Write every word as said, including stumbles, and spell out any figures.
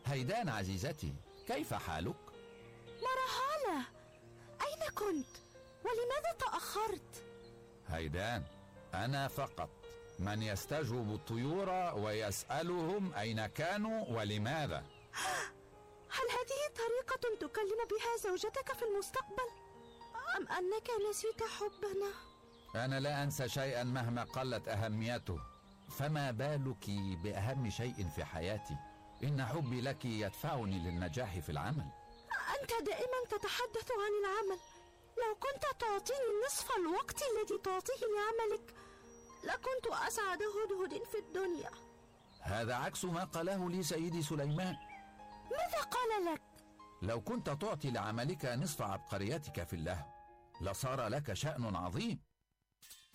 هيدان عزيزتي، كيف حالك؟ مرحالة، أين كنت؟ ولماذا تأخرت؟ هيدان، أنا فقط من يستجوب الطيور ويسألهم أين كانوا ولماذا. هل هذه طريقة تكلم بها زوجتك في المستقبل؟ أم أنك نسيت حبنا؟ أنا لا أنسى شيئا مهما قلت أهميته، فما بالك بأهم شيء في حياتي؟ إن حبي لك يدفعني للنجاح في العمل. أنت دائما تتحدث عن العمل. لو كنت تعطيني نصف الوقت الذي تعطيه لعملك لكنت أسعد هدهد في الدنيا. هذا عكس ما قاله لي سيدي سليمان. ماذا قال لك؟ لو كنت تعطي لعملك نصف عبقريتك في اللهو لصار لك شأن عظيم.